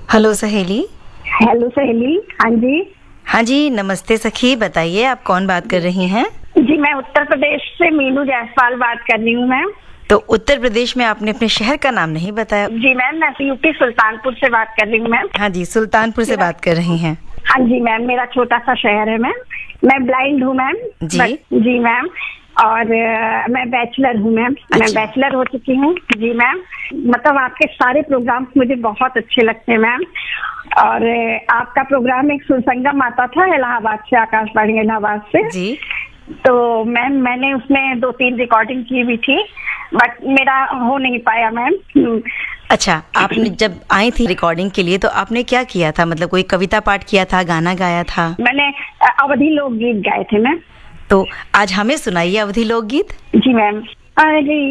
Hello सहेली। Hello सहेली। हाँ जी। हाँ जी, नमस्ते सखी। बताइए, आप कौन बात कर रही हैं? जी, मैं उत्तर प्रदेश से मीनू जायसवाल बात कर रही हूँ मैम। तो उत्तर प्रदेश में आपने अपने शहर का नाम नहीं बताया। जी मैम, मैं यूपी सुल्तानपुर से बात कर रही हूँ मैम। हाँ जी, सुल्तानपुर से बात कर रही हैं। हाँ जी मैम, मेरा छोटा सा शहर है मैम। मैं ब्लाइंड हूँ मैम। जी। जी मैम। और मैं बैचलर हूँ मैम। अच्छा। मैं बैचलर हो चुकी हूँ। जी मैम। मतलब आपके सारे प्रोग्राम्स मुझे बहुत अच्छे लगते हैं मैम। और आपका प्रोग्राम एक सुरसंगम आता था इलाहाबाद से, आकाशवाणी इलाहाबाद से। जी। तो मैम, मैंने उसमें 2-3 रिकॉर्डिंग की भी थी, बट मेरा हो नहीं पाया मैम। अच्छा, आपने जब आई थी रिकॉर्डिंग के लिए तो आपने क्या किया था? मतलब कोई कविता पाठ किया था, गाना गाया था? मैंने अवधी लोकगीत गाए थे मैम। तो आज हमें सुनाइए अवधी लोकगीत। जी मैम। अरे